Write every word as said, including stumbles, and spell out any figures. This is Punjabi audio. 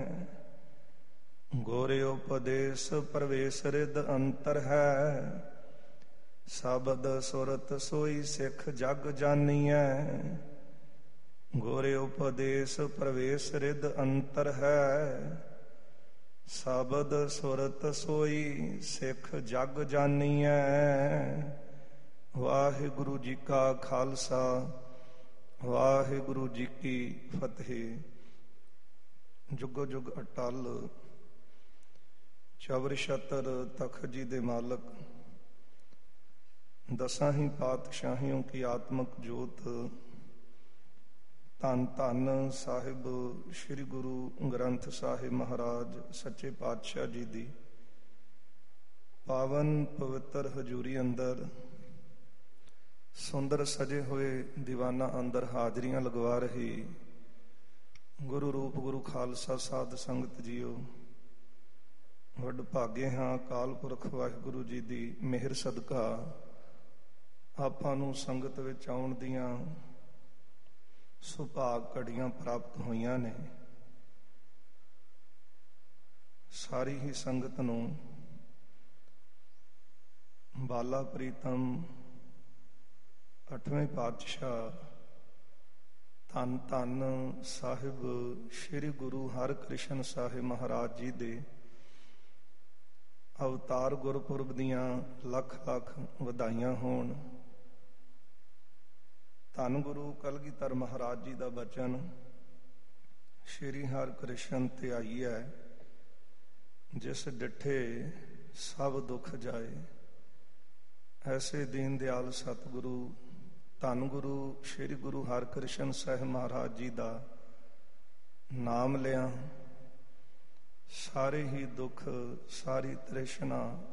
ਗੁਰ ਉਪਦੇਸ ਪ੍ਰਵੇਸ਼ ਰਿਦ ਅੰਤਰ ਹੈ। ਸ਼ਬਦ ਸੁਰਤ ਸੋਈ ਸਿੱਖ ਜਗ ਜਾਨੀਐ। ਗੁਰ ਉਪਦੇਸ ਪ੍ਰਵੇਸ਼ ਰਿਦ ਅੰਤਰ ਹੈ। ਸ਼ਬਦ ਸੁਰਤ ਸੋਈ ਸਿੱਖ ਜਗ ਜਾਨੀਐ। ਵਾਹਿਗੁਰੂ ਜੀ ਕਾ ਖਾਲਸਾ, ਵਾਹਿਗੁਰੂ ਜੀ ਕੀ ਫਤਿਹ। ਜੁਗੋ ਜੁਗ ਅਟਲ ਚਵਰ ਛਤਰ ਤਖਤ ਜੀ ਦੇ ਮਾਲਕ, ਦਸਾਂ ਹੀ ਪਾਤਸ਼ਾਹੀਆਂ ਕੀ ਆਤਮਕ ਜੋਤ, ਧੰਨ ਧੰਨ ਸਾਹਿਬ ਸ੍ਰੀ ਗੁਰੂ ਗ੍ਰੰਥ ਸਾਹਿਬ ਮਹਾਰਾਜ ਸੱਚੇ ਪਾਤਸ਼ਾਹ ਜੀ ਦੀ ਪਾਵਨ ਪਵਿੱਤਰ ਹਜ਼ੂਰੀ ਅੰਦਰ ਸੁੰਦਰ ਸਜੇ ਹੋਏ ਦੀਵਾਨਾਂ ਅੰਦਰ ਹਾਜ਼ਰੀਆਂ ਲਗਵਾ ਰਹੀ ਗੁਰੂ ਰੂਪ ਗੁਰੂ ਖਾਲਸਾ ਸਾਧ ਸੰਗਤ ਜੀਓ, ਵੱਡ ਭਾਗੇ ਹਾਂ ਅਕਾਲ ਪੁਰਖ ਵਾਹਿਗੁਰੂ ਜੀ ਦੀ ਮਿਹਰ ਸਦਕਾ ਆਪਾਂ ਨੂੰ ਸੰਗਤ ਵਿੱਚ ਆਉਣ ਦੀਆਂ ਸੁਭਾਗ ਘੜੀਆਂ ਪ੍ਰਾਪਤ ਹੋਈਆਂ ਨੇ। ਸਾਰੀ ਹੀ ਸੰਗਤ ਨੂੰ ਬਾਲਾ ਪ੍ਰੀਤਮ ਅੱਠਵੇਂ ਪਾਤਸ਼ਾਹ ਧੰਨ ਧੰਨ ਸਾਹਿਬ ਸ੍ਰੀ ਗੁਰੂ ਹਰਿਕ੍ਰਿਸ਼ਨ ਸਾਹਿਬ ਮਹਾਰਾਜ ਜੀ ਦੇ ਅਵਤਾਰ ਗੁਰਪੁਰਬ ਦੀਆਂ ਲੱਖ ਲੱਖ ਵਧਾਈਆਂ ਹੋਣ। ਧੰਨ ਗੁਰੂ ਕਲਗੀਧਰ ਮਹਾਰਾਜ ਜੀ ਦਾ ਬਚਨ ਸ੍ਰੀ ਹਰਿਕ੍ਰਿਸ਼ਨ ਧਿਆਈ ਹੈ, ਜਿਸ ਡਿਠੇ ਸਭ ਦੁੱਖ ਜਾਏ। ਐਸੇ ਦੀਨ ਦਿਆਲ ਸਤਿਗੁਰੂ ਧੰਨ ਗੁਰੂ ਸ੍ਰੀ ਗੁਰੂ ਹਰਿਕ੍ਰਿਸ਼ਨ ਸਾਹਿਬ ਮਹਾਰਾਜ ਜੀ ਦਾ ਨਾਮ ਲਿਆ, ਸਾਰੇ ਹੀ ਦੁੱਖ ਸਾਰੀ ਤ੍ਰਿਸ਼ਨਾ